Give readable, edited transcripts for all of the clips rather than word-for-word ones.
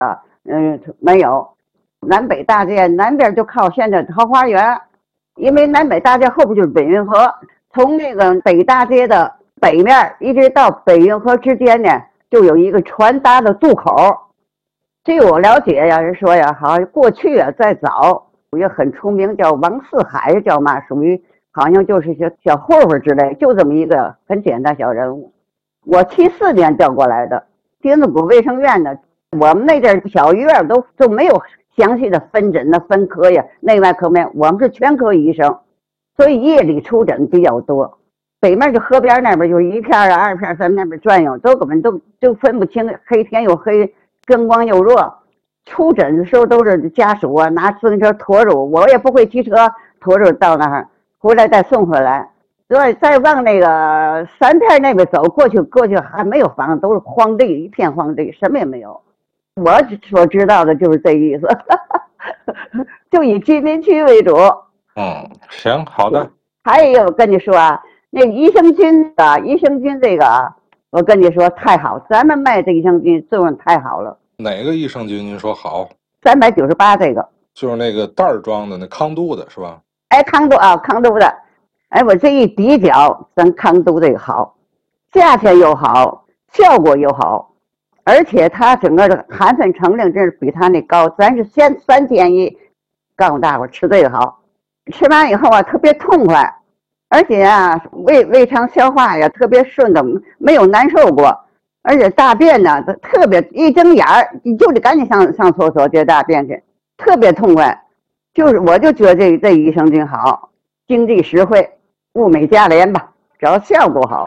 没有。南北大街南边就靠现在桃花源，因为南北大街后边就是北运河，从那个北大街的北面一直到北运河之间呢，就有一个传达的渡口。据我了解呀，人说呀，好像过去啊，再早也很出名，叫王四海，叫嘛，属于好像就是小混混之类，就这么一个很简单小人物。我74年调过来的，丁字谷卫生院的，我们那阵小医院都没有详细的分诊的分科呀，内外科没有，我们是全科医生，所以夜里出诊比较多。北面就河边那边就1片啊2片，咱们那边转悠，根本都分不清，黑天又黑，灯光又热。出诊的时候都是家属啊拿自行车驮着我也不会骑车，驮着到那儿，回来再送回来。再往那个3片那边走，过去还没有房子，都是荒地，一片荒地，什么也没有。我所知道的就是这意思，就以居民区为主。 行，好的。 还有一个，我跟你说啊，那益生菌这个，我跟你说太好，咱们卖这益生菌作用太好了。 哪个益生菌您说好 ？398这个， 就是那个袋装的，那康都的是吧？ 哎，康都的。哎，我这一比较，咱康都这个好，价钱又好，效果又好，而且它整个的含粉成分真是比它那高。咱是先3建议告诉大伙吃这个好，吃完以后啊特别痛快，而且啊胃肠消化呀特别顺的，没有难受过。而且大便呢特别，一睁眼你就得赶紧上厕所接大便去，特别痛快。我就觉得这益生菌好，经济实惠，物美价廉吧，只要效果好。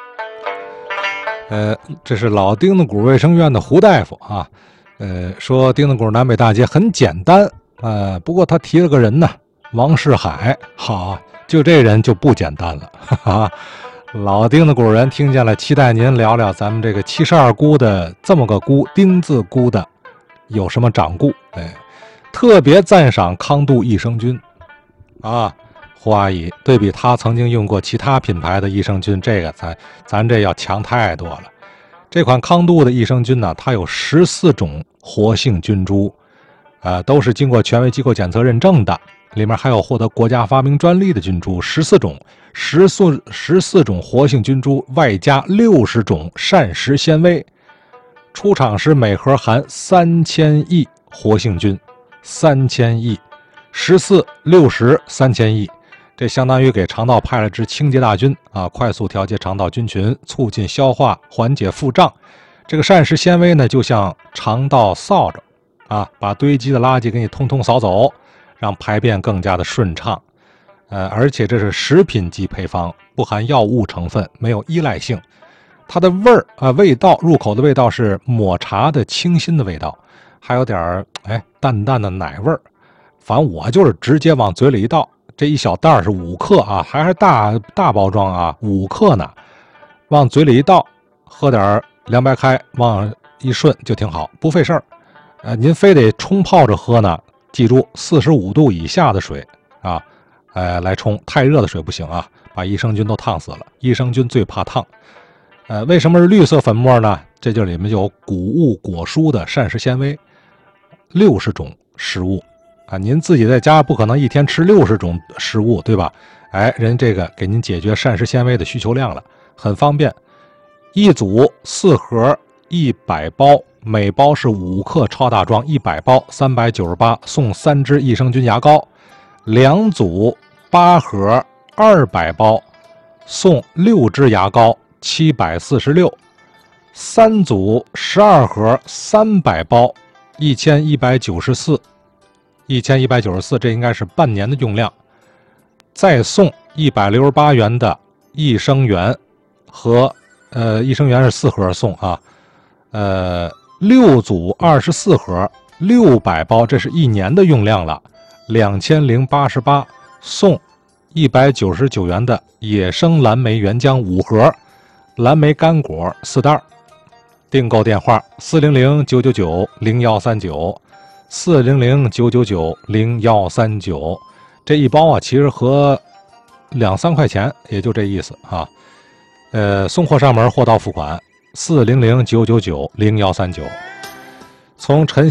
这是老丁字谷卫生院的胡大夫啊，说丁字谷南北大街很简单，不过他提了个人呢，王世海，好，就这人就不简单了，哈哈。老丁字谷人听见了，期待您聊聊咱们这个72姑的这么个姑，丁字姑的有什么掌故？特别赞赏康度益生菌啊。胡阿姨对比她曾经用过其他品牌的益生菌，这个咱这要强太多了。这款康度的益生菌呢，它有14种活性菌株，都是经过权威机构检测认证的，里面还有获得国家发明专利的菌株14种，14种活性菌株，外加60种膳食纤维。出厂时每盒含3000亿活性菌，3000亿，14、60、3000亿。这相当于给肠道派了支清洁大军啊，快速调节肠道菌群，促进消化，缓解腹胀。这个膳食纤维呢，就像肠道扫帚啊，把堆积的垃圾给你通通扫走，让排便更加的顺畅。而且这是食品级配方，不含药物成分，没有依赖性。它的味道，入口的味道是抹茶的清新的味道，还有点淡淡的奶味儿。反正我就是直接往嘴里一倒。这一小袋是5克啊，还是大包装啊，5克呢，往嘴里一倒，喝点凉白开，往一顺就挺好，不费事儿。您非得冲泡着喝呢，记住45度以下的水啊，来冲，太热的水不行啊，把益生菌都烫死了。益生菌最怕烫。为什么是绿色粉末呢？这就里面有谷物果蔬的膳食纤维，60种食物。您自己在家不可能一天吃60种食物，对吧？人这个给您解决膳食纤维的需求量了，很方便。一组4盒100包，每包是5克超大装，100包398，送3支益生菌牙膏。2组8盒200包，送6支牙膏746。3组12盒300包1194，这应该是半年的用量。再送168元的益生元和益生元是4盒送啊，6组24盒600包，这是1年的用量了，2088，送199元的野生蓝莓原浆5盒，蓝莓干果4袋。订购电话400-999-0139，400-999-0139。这一包啊，其实合2-3块钱，也就这意思啊。送货上门，货到付款，400-999-0139。 从陈